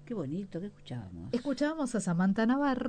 Qué bonito, ¿qué escuchábamos? Escuchábamos a Samantha Navarro